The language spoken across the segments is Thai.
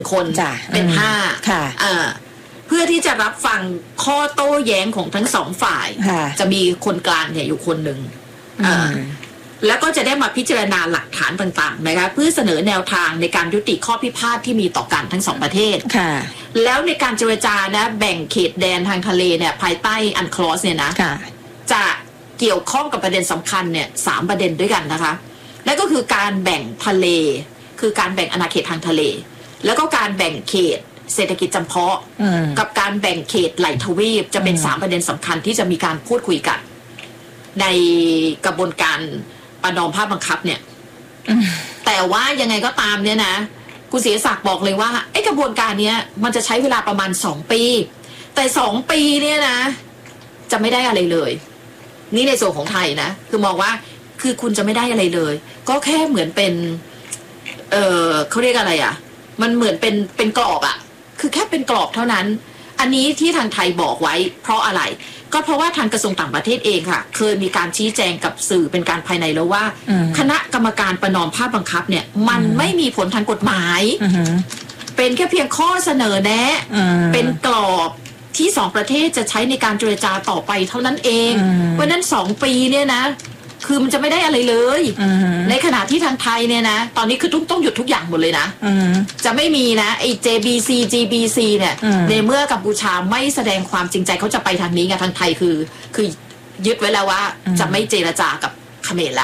คนเป็น5 ค่ะเพื่อที่จะรับฟังข้อโต้แย้งของทั้งสองฝ่ายจะมีคนกลางเนี่ยอยู่คนหนึ่งแล้วก็จะได้มาพิจารณาหลักฐานต่างๆนะคะเพื่อเสนอแนวทางในการยุติข้อพิพาทที่มีต่อกันทั้งสองประเทศแล้วในการเจรจานะแบ่งเขตแดนทางทะเลเนี่ยภายใต้อันคลอสเนี่ยนะจะเกี่ยวข้องกับประเด็นสำคัญเนี่ย3ประเด็นด้วยกันนะคะนั่นก็คือการแบ่งทะเลคือการแบ่งอาณาเขตทางทะเลแล้วก็การแบ่งเขตเศรษฐกิจจำเพาะกับการแบ่งเขตไหลทวีปจะเป็น3ประเด็นสำคัญที่จะมีการพูดคุยกันในกระบวนการประนอมภาคบังคับเนี่ยแต่ว่ายังไงก็ตามเนี่ยนะคุณเสียศักดิ์บอกเลยว่าไอ้กระบวนการเนี้ยมันจะใช้เวลาประมาณ2 ปีแต่2 ปีเนี่ยนะจะไม่ได้อะไรเลยนี่ในส่วนของไทยนะคือมองว่าคือคุณจะไม่ได้อะไรเลยก็แค่เหมือนเป็นเขาเรียกอะไรอ่ะมันเหมือนเป็นกรอบอ่ะคือแค่เป็นกรอบเท่านั้นอันนี้ที่ทางไทยบอกไว้เพราะอะไรก็เพราะว่าทางกระทรวงต่างประเทศเองค่ะเคยมีการชี้แจงกับสื่อเป็นการภายในแล้วว่าคณะกรรมการประนอมภาคบังคับเนี่ยมันไม่มีผลทางกฎหมายเป็นแค่เพียงข้อเสนอแนะเป็นกรอบที่2ประเทศจะใช้ในการเจรจาต่อไปเท่านั้นเองเพราะนั้น2 ปีเนี่ยนะคือมันจะไม่ได้อะไรเลยในขณะที่ทางไทยเนี่ยนะตอนนี้คือต้องหยุดทุกอย่างหมดเลยนะจะไม่มีนะไอ้ JBC GBC เนี่ยในเมื่อกัมพูชาไม่แสดงความจริงใจเขาจะไปทางนี้ไงทางไทยคือยึดไว้แล้วว่าจะไม่เจรจากับเขมรละ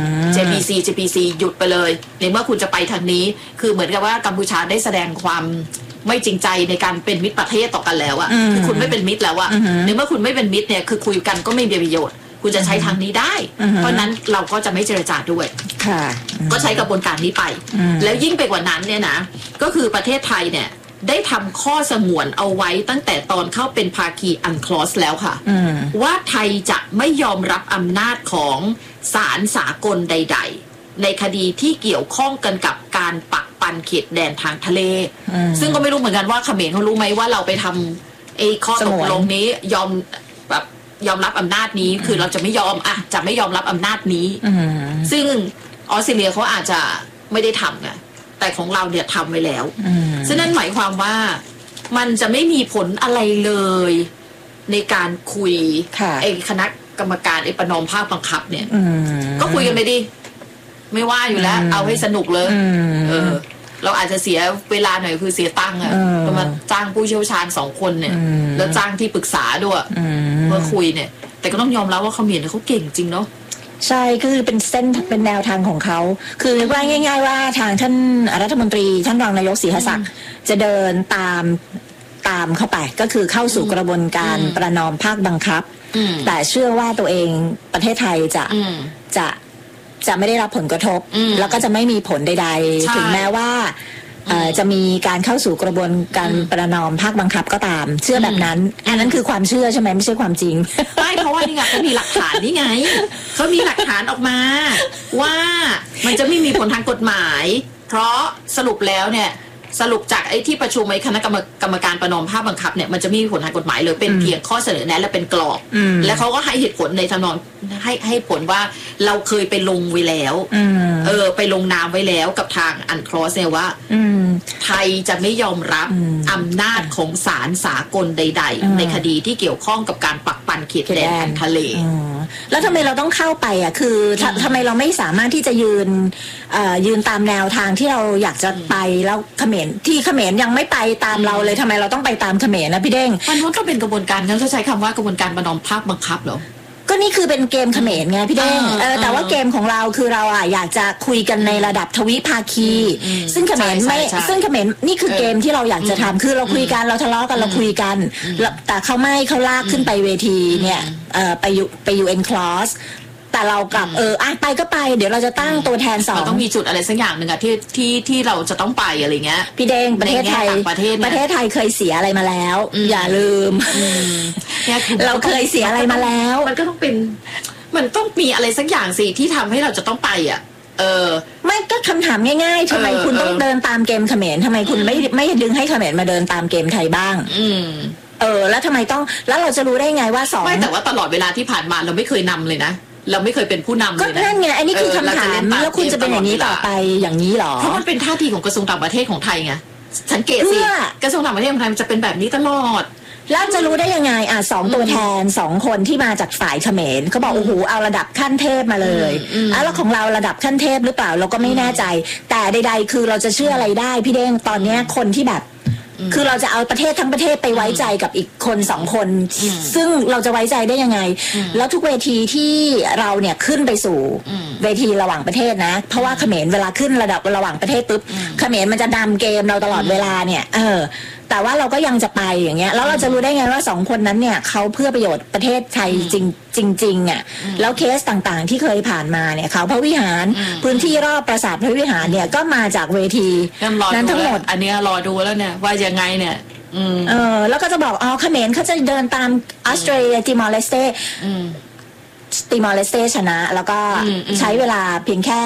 JBC GBC หยุดไปเลยในเมื่อคุณจะไปทางนี้คือเหมือนกับว่ากัมพูชาได้แสดงความไม่จริงใจในการเป็นมิตรประเทศต่อกันแล้วอะคือคุณไม่เป็นมิตรแล้วอะในเมื่อคุณไม่เป็นมิตรเนี่ยคือคุยกันก็ไม่มีประโยชน์คุณจะใช้ทางนี้ได้เพราะนั้นเราก็จะไม่เจรจาด้วยก็ใช้กระบวนการนี้ไปแล้วยิ่งไปกว่านั้นเนี่ยนะก็คือประเทศไทยเนี่ยได้ทำข้อสงวนเอาไว้ตั้งแต่ตอนเข้าเป็นภาคีอันคลอสแล้วค่ะว่าไทยจะไม่ยอมรับอำนาจของศาลสากลใดๆในคดีที่เกี่ยวข้องกันกับการปักปันเขตแดนทางทะเลซึ่งก็ไม่รู้เหมือนกันว่าเขมรเขารู้ไหมว่าเราไปทำไอ้ข้อตกลงนี้ยอมรับอำนาจนี้คือเราจะไม่ยอมจะไม่ยอมรับอำนาจนี้ซึ่งออสเตรเลียเขาอาจจะไม่ได้ทำไงแต่ของเราเนี่ยทำไว้แล้วซึ่งนั่นหมายความว่ามันจะไม่มีผลอะไรเลยในการคุยไอ้คณะกรรมการไอ้ประนอมภาคบังคับเนี่ยก็คุยกันไปดิไม่ว่าอยู่แล้วเอาให้สนุกเลยเราอาจจะเสียเวลาหน่อยคือเสียตังค์ก็มาจ้างผู้เชี่ยวชาญ2 คนเนี่ยแล้วจ้างที่ปรึกษาด้วยเมื่อคุยเนี่ยแต่ก็ต้องยอมรับว่าเขมรเขาเก่งจริงเนาะใช่คือเป็นเส้นเป็นแนวทางของเขาคือว่าง่ายๆว่าทางท่านรัฐมนตรีท่านรองนายกศรีหศักดิ์จะเดินตามเข้าไปก็คือเข้าสู่กระบวนการประนอมภาคบังคับแต่เชื่อว่าตัวเองประเทศไทยจะไม่ได้รับผลกระทบแล้วก็จะไม่มีผลใดๆถึงแม้ว่าจะมีการเข้าสู่กระบวนการประนอมภาคบังคับก็ตามเชื่อแบบนั้นอันนั้นคือความเชื่อใช่ไหมไม่ใช่ความจริงไม่เพราะว่านี่ไงเขามีหลักฐานนี่ไงเขามีหลักฐานออกมาว่ามันจะไม่มีผลทางกฎหมายเพราะสรุปแล้วเนี่ยสรุปจากไอ้ที่ประชุมไอ้คณะกรรมการประนอมภาคบังคับเนี่ยมันจะไม่มีผลทางกฎหมายเลยเป็นเพียงข้อเสนอแนะและเป็นกรอบและเขาก็ให้เหตุผลในทำนองให้ผลว่าเราเคยไปลงไว้แล้วไปลงนามไว้แล้วกับทางอันคลอสเนี่ยว่าไทยจะไม่ยอมรับอำนาจของศาลสากลใดๆในคดีที่เกี่ยวข้องกับการปักปันเขตแดนทางทะเลแล้วทำไมเราต้องเข้าไปคือทำไมเราไม่สามารถที่จะยืนตามแนวทางที่เราอยากจะไปแล้วเขมรยังไม่ไปตามเราเลยทำไมเราต้องไปตามเขมรนะพี่เด้งมันก็เป็นกระบวนการงั้นเขาใช้คำว่ากระบวนการประนอมภาคบังคับเหรอก็นี่คือเป็นเกมเขมรไงพี่เด้งแต่ว่าเกมของเราคือเราอยากจะคุยกันในระดับทวิภาคีซึ่งเขมรไม่ซึ่งเขมรนี่คือเกมที่เราอยากจะทำคือเราคุยกันเราทะเลาะกันเราคุยกันแต่เขาลากขึ้นไปเวทีเนี่ยไปUN Clauseแต่เรากลับไปก็ไปเดี๋ยวเราจะตั้งตัวแทน2 ต้องมีจุดอะไรสักอย่างหนึ่งอะที่เราจะต้องไปอะไรเงี้ยพี่เด้งประเทศไทยเคยเสียอะไรมาแล้วอย่าลืมเราเคยเสียอะไรมาแล้วมันก็ต้องเป็นมันต้องมีอะไรสักอย่างสิที่ทำให้เราจะต้องไปอะไม่ก็คำถามง่ายๆทำไมคุณต้องเดินตามเกมเขมรทำไมคุณไม่ดึงให้เขมรมาเดินตามเกมไทยบ้างแล้วทำไมต้องแล้วเราจะรู้ได้ไงว่าไม่แต่ว่าตลอดเวลาที่ผ่านมาเราไม่เคยนำเลยนะเราไม่เคยเป็นผู้นำเลยนะก็นั่นไงอันนี้คือคำถามแล้วคุณจะเป็นอย่างนี้ต่อไปอย่างนี้หรอเพราะมันเป็นท่าทีของกระทรวงต่างประเทศของไทยไงสังเกตสิกระทรวงต่างประเทศของไทยมันจะเป็นแบบนี้ตลอดแล้วจะรู้ได้ยังไง2ตัวแทน2คนที่มาจากฝ่ายเขมรเขาบอกโอ้โหเอาระดับขั้นเทพมาเลยแล้วของเราระดับขั้นเทพหรือเปล่าเราก็ไม่แน่ใจแต่ใดๆคือเราจะเชื่ออะไรได้พี่เด้งตอนนี้คนที่แบบคือเราจะเอาประเทศทั้งประเทศไปไว้ใจกับอีกคน2คนซึ่งเราจะไว้ใจได้ยังไงแล้วทุกเวทีที่เราเนี่ยขึ้นไปสู่เวทีระหว่างประเทศนะเพราะว่าเขมรเวลาขึ้นระดับระหว่างประเทศปุ๊บเขมรมันจะนำเกมเราตลอดเวลาเนี่ยแต่ว่าเราก็ยังจะไปอย่างเงี้ยแล้วเราจะรู้ได้ไงว่า2คนนั้นเนี่ยเขาเพื่อประโยชน์ประเทศไทยจริงอ่ะแล้วเคสต่างๆที่เคยผ่านมาเนี่ยเขาพระวิหารพื้นที่รอบปราสาทพระวิหารเนี่ยก็มาจากเวทีนั้นทั้งหมดอันนี้รอดูแล้วเนี่ยว่ายังไงเนี่ยแล้วก็จะบอกเขมรเขาจะเดินตามออสเตรเลียติมอร์เลสเตชนะแล้วก็ใช้เวลาเพียงแค่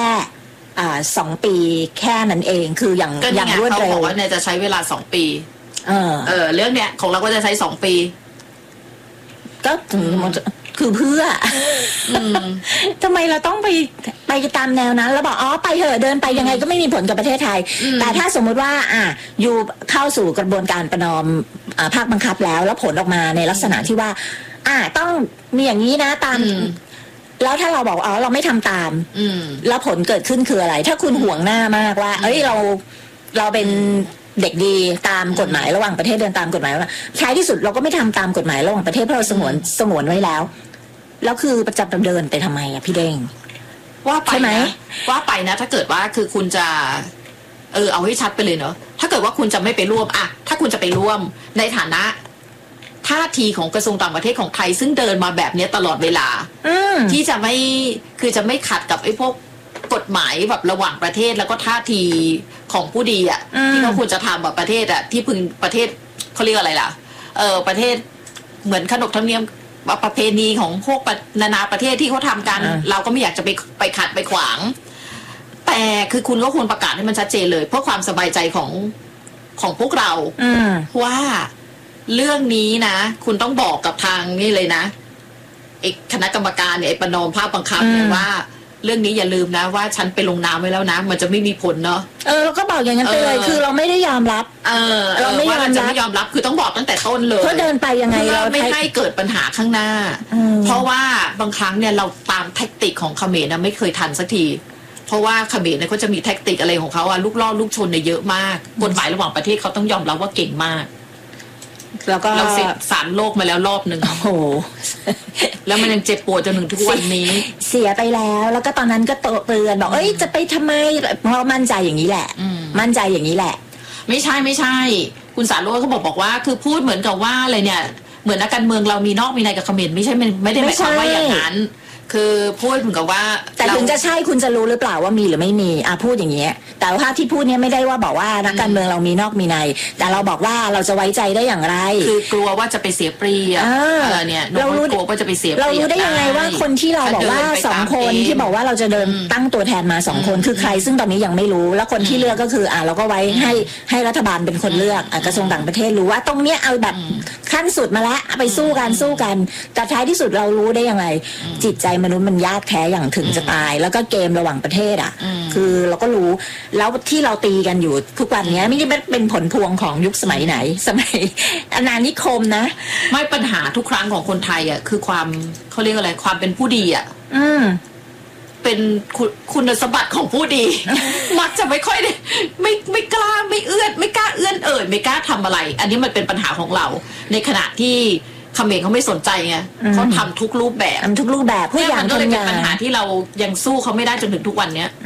2 ปีแค่นั้นเองคืออย่างรวดเร็วเขาบอกว่าเนี่ยจะใช้เวลา2 ปีเรื่องเนี้ยของเราก็จะใช้2 ปีก็คือเพื่อทำไมเราต้องไปตามแนวนั้นแล้วบอกไปเถอะเดินไปยังไงก็ไม่มีผลกับประเทศไทยแต่ถ้าสมมุติว่าอยู่เข้าสู่กระบวนการประนอมภาคบังคับแล้วผลออกมาในลักษณะที่ว่าต้องมีอย่างนี้นะตามแล้วถ้าเราบอกเราไม่ทำตามแล้วผลเกิดขึ้นคืออะไรถ้าคุณห่วงหน้ามากว่าเราเป็นเด็กดีตามกฎหมายระหว่างประเทศเดินตามกฎหมายว่าท้ายที่สุดเราก็ไม่ทำตามกฎหมายระหว่างประเทศเพราะเราสงวนไว้แล้วคือประจับเดินไปทำไมพี่เด้งว่าไปไหมว่าไปนะถ้าเกิดว่าคือคุณจะเอาให้ชัดไปเลยเนาะถ้าเกิดว่าคุณจะไม่ไปร่วมถ้าคุณจะไปร่วมในฐานะท่าทีของกระทรวงต่างประเทศของไทยซึ่งเดินมาแบบนี้ตลอดเวลาที่จะไม่ขัดกับไอ้พวกกฎหมายแบบระหว่างประเทศแล้วก็ท่าทีของผู้ดีที่เขาควรจะทำแบบประเทศที่พึงประเทศเขาเรียกอะไรล่ะประเทศเหมือนขนบธรรมเนียมประเพณีของพวกนานาประเทศที่เขาทำกันเราก็ไม่อยากจะไปขัดไปขวางแต่คือคุณก็ควรประกาศให้มันชัดเจนเลยเพื่อความสบายใจของพวกเราว่าเรื่องนี้นะคุณต้องบอกกับทางนี่เลยนะคณะกรรมการเนี่ยประนอมภาคบังคับเนี่ยว่าเรื่องนี้อย่าลืมนะว่าฉันไปลงนามไว้แล้วนะมันจะไม่มีผลเนาะเราก็บอกอย่างนั้นไปเลยคือเราไม่ได้ยอมรับเราไม่ยอมรับคือต้องบอกตั้งแต่ต้นเลยเพราะเดินไปยังไงเราไม่ให้เกิดปัญหาข้างหน้าเพราะว่าบางครั้งเนี่ยเราตามแท็กติกของเขมรนะไม่เคยทันสักทีเพราะว่าเขมรเนี่ยเขาจะมีแท็กติกอะไรของเขาลูกล่อลูกชนเนี่ยเยอะมากกฎหมายระหว่างประเทศเขาต้องยอมรับว่าเก่งมากแล้วก็เราสารโลกมาแล้วรอบหนึ่งโอ้โหแล้วมันยังเจ็บปวดจนถึงทุกวันนี้เสียไปแล้วก็ตอนนั้นก็เตือนบอกจะไปทำไมเพราะมั่นใจอย่างนี้แหละมั่นใจอย่างนี้แหละไม่ใช่คุณสารโลกเขาบอกว่าคือพูดเหมือนกับว่าอะไรเนี่ยเหมือนนักการเมืองเรามีนอกมีในกับเขมรไม่ใช่ไม่ได้หมายความว่าอย่างนั้นคือพูดเหมือนกับว่าแต่ถึงจะใช่คุณจะรู้หรือเปล่าว่ามีหรือไม่มีพูดอย่างเงี้ยแต่ว่าที่พูดเนี้ยไม่ได้ว่าบอกว่านักการเมืองเรามีนอกมีในแต่เราบอกว่าเราจะไว้ใจได้อย่างไรคือกลัวว่าจะไปเสียเปรียบเนี่ยเรารู้กลัวว่าจะไปเสียเปรียบเรารู้ได้ยังไงว่าคนที่เราบอกว่า2 คนที่บอกว่าเราจะเดินตั้งตัวแทนมา2 คนคือใครซึ่งตอนนี้ยังไม่รู้แล้วคนที่เลือกก็คือเราก็ไว้ให้รัฐบาลเป็นคนเลือกกระทรวงต่างประเทศรู้ว่าตรงเนี้ยเอาแบบขั้นสุดมาแล้วไปสู้กันแต่ท้ายที่สุดเรารู้ได้ยังไงจิตใจมนุษย์มันยากแท้อย่างถึงจะตายแล้วก็เกมระหว่างประเทศคือเราก็รู้แล้วที่เราตีกันอยู่ทุกวันนี้ไม่ได้เป็นผลพวงของยุคสมัยไหนสมัยอาณานิคมนะไม่ปัญหาทุกครั้งของคนไทยคือความเขาเรียกอะไรความเป็นผู้ดีเป็นคุณสมบัติของผู้ดี มักจะไม่ค่อยไม่กล้าไม่กล้าเอื้อนเอ่ยไม่กล้าทำอะไรอันนี้มันเป็นปัญหาของเราในขณะที่เขมรเขาไม่สนใจไงเขาทำทุกรูปแบบผู้อย่างมันก็เลยเป็นปัญหาที่เรายังสู้เขาไม่ได้จนถึงทุกวันเนี้ย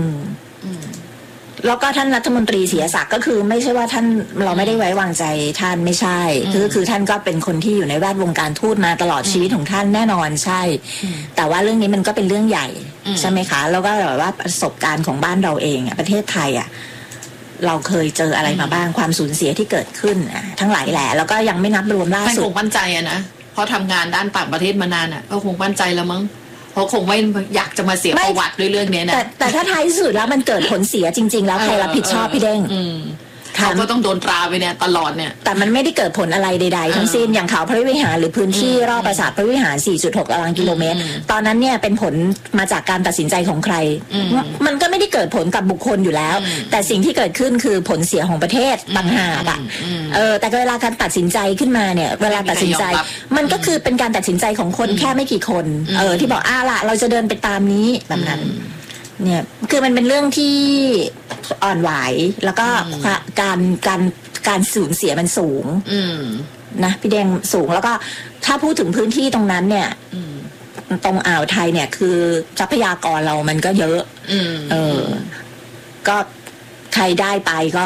แล้วก็ท่านรัฐมนตรีเสียศักดิ์ก็คือไม่ใช่ว่าท่านเราไม่ได้ไว้วางใจท่านไม่ใช่คือท่านก็เป็นคนที่อยู่ในแวดวงการทูตมาตลอดชีวิตของท่านแน่นอนใช่แต่ว่าเรื่องนี้มันก็เป็นเรื่องใหญ่ใช่ไหมคะแล้วก็แบบว่าประสบการณ์ของบ้านเราเองประเทศไทยเราเคยเจออะไรมาบ้างความสูญเสียที่เกิดขึ้นทั้งหลายแหละแล้วก็ยังไม่นับรวมล่าสุดคงมั่นใจนะเพราะทำงานด้านต่างประเทศมานานก็คงมั่นใจแล้วมั้งเพราะคงไม่อยากจะมาเสียประวัติด้วยเรื่องนี้นะแต่ถ้าท้ายสุดแล้วมันเกิดผลเสียจริงๆแล้วใครรับผิดชอบพี่เด้งเขาก็ต้องโดนตราไปเนี่ยตลอดเนี่ยแต่มันไม่ได้เกิดผลอะไรใดๆทั้งสิ้นอย่างเขาพระวิหารหรือพื้นที่รอบปราสาทพระวิหาร 4.6 ตารางกิโลเมตรตอนนั้นเนี่ยเป็นผลมาจากการตัดสินใจของใครมันก็ไม่ได้เกิดผลกับบุคคลอยู่แล้วแต่สิ่งที่เกิดขึ้นคือผลเสียของประเทศต่างหากอ่ะแต่เวลาการตัดสินใจขึ้นมาเนี่ยเวลาตัดสินใจมันก็คือเป็นการตัดสินใจของคนแค่ไม่กี่คนที่บอกล่ะเราจะเดินไปตามนี้แบบนั้นเนี่ยคือมันเป็นเรื่องที่อ่อนไหวแล้วก็การสูญเสียมันสูงนะพี่แดงสูงแล้วก็ถ้าพูดถึงพื้นที่ตรงนั้นเนี่ยตรงอ่าวไทยเนี่ยคือทรัพยากรเรามันก็เยอะก็ใครได้ไปก็